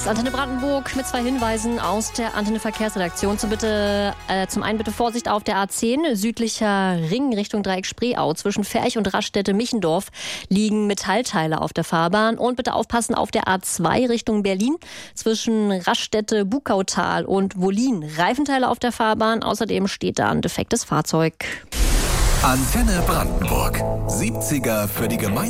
Antenne Brandenburg mit 2 Hinweisen aus der Antenne Verkehrsredaktion. Zum einen bitte Vorsicht auf der A10, südlicher Ring Richtung Dreieck Spreeau. Zwischen Ferch und Raststätte-Michendorf liegen Metallteile auf der Fahrbahn. Und bitte aufpassen auf der A2 Richtung Berlin. Zwischen Raststätte, Bukautal und Wollin Reifenteile auf der Fahrbahn. Außerdem steht da ein defektes Fahrzeug. Antenne Brandenburg. 70er für die Gemeinschaft.